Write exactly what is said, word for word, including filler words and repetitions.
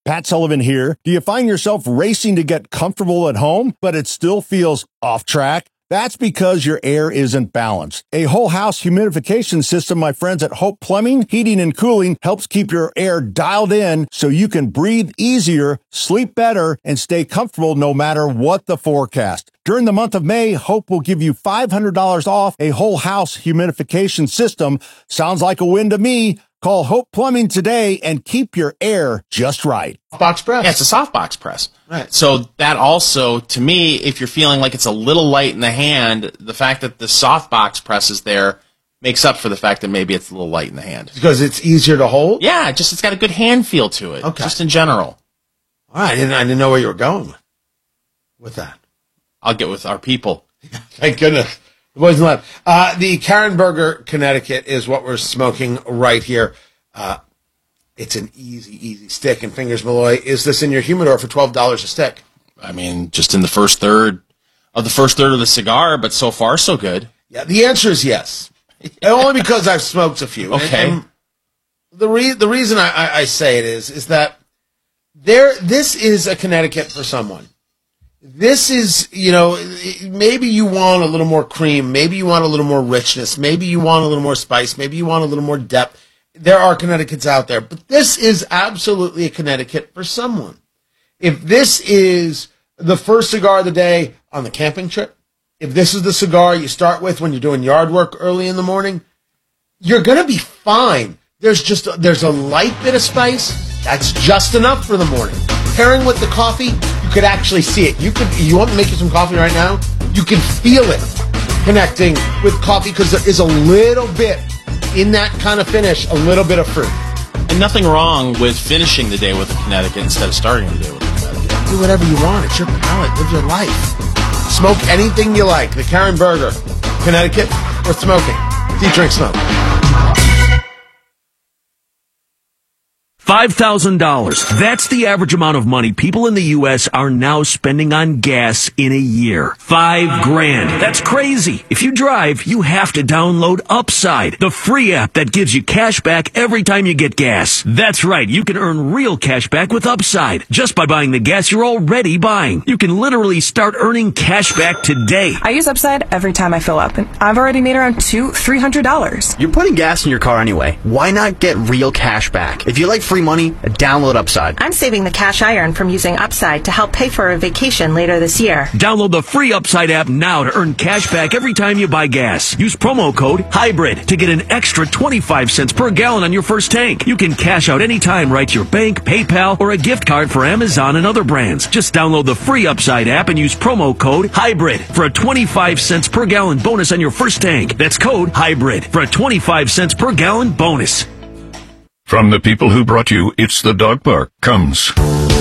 Pat Sullivan here. Do you find yourself racing to get comfortable at home, but it still feels off track? That's because your air isn't balanced. A whole house humidification system, my friends at Hope Plumbing, Heating and Cooling, helps keep your air dialed in so you can breathe easier, sleep better, and stay comfortable no matter what the forecast. During the month of May, Hope will give you five hundred dollars off a whole house humidification system. Sounds like a win to me. Call Hope Plumbing today and keep your air just right. Box press? Yeah, it's a soft box press. Right. So that also, to me, if you're feeling like it's a little light in the hand, the fact that the soft box press is there makes up for the fact that maybe it's a little light in the hand. Because it's easier to hold? Yeah, just it's got a good hand feel to it. Okay. Just in general. All right, I didn't, I didn't know where you were going with, with that. I'll get with our people. Thank goodness. The boys in the lab. Uh, the Karen Burger, Connecticut is what we're smoking right here. Uh, it's an easy, easy stick. And Fingers Malloy, is this in your humidor for twelve dollars a stick? I mean, just in the first third of the first third of the cigar, but so far so good. Yeah, the answer is yes. Only because I've smoked a few. Okay. And, and the re- the reason I, I, I say it is is that there this is a Connecticut for someone. This is, you know, maybe you want a little more cream, maybe you want a little more richness, maybe you want a little more spice, maybe you want a little more depth. There are Connecticut's out there, but this is absolutely a Connecticut for someone. If this is the first cigar of the day on the camping trip, if this is the cigar you start with when you're doing yard work early in the morning, you're going to be fine. There's just a, there's a light bit of spice. That's just enough for the morning. Pairing with the coffee, you could actually see it. You could, you want to make you some coffee right now? You can feel it connecting with coffee because there is a little bit in that kind of finish, a little bit of fruit. And nothing wrong with finishing the day with a Connecticut instead of starting the day with a Connecticut. Do whatever you want. It's your palate. Live your life. Smoke anything you like. The Karen Burger, Connecticut, or smoking. Eat, drink, smoke. five thousand dollars. That's the average amount of money people in the U S are now spending on gas in a year. Five grand. That's crazy. If you drive, you have to download Upside, the free app that gives you cash back every time you get gas. That's right. You can earn real cash back with Upside just by buying the gas you're already buying. You can literally start earning cash back today. I use Upside every time I fill up, and I've already made around two, three hundred dollars. You're putting gas in your car anyway. Why not get real cash back? If you like free money, download Upside. I'm saving the cash I earn from using Upside to help pay for a vacation later this year. Download the free Upside app now to earn cash back every time you buy gas. Use promo code HYBRID to get an extra twenty-five cents per gallon on your first tank. You can cash out anytime right to your bank, PayPal, or a gift card for Amazon and other brands. Just download the free Upside app and use promo code HYBRID for a twenty-five cents per gallon bonus on your first tank. That's code HYBRID for a twenty-five cents per gallon bonus. From the people who brought you It's the Dog Park comes